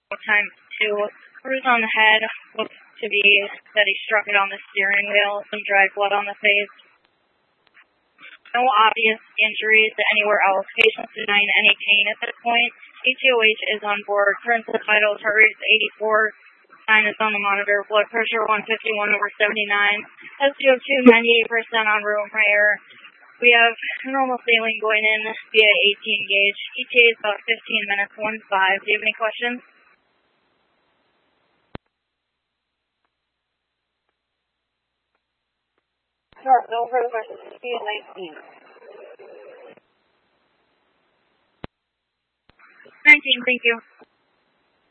Time 2. Bruise on the head. Looks to be that he struck it on the steering wheel. Some dried blood on the face. No obvious injuries anywhere else. Patient's denying any pain at this point. ETOH is on board. Current vitals, heart rate is 84. Sign is on the monitor. Blood pressure 151/79. SpO2 98% on room air. We have normal saline going in via 18 gauge. ETA is about 15 minutes, 1-5. Do you have any questions? Sure, no further questions. See you at 19. 19, thank you.